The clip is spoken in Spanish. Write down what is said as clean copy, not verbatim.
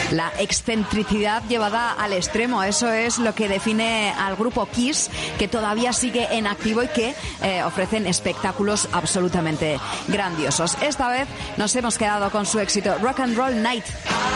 La excentricidad llevada al extremo, eso es lo que define al grupo Kiss, que todavía sigue en activo y que ofrecen espectáculos absolutamente grandiosos. Esta vez nos hemos quedado con su éxito Rock and Roll Night.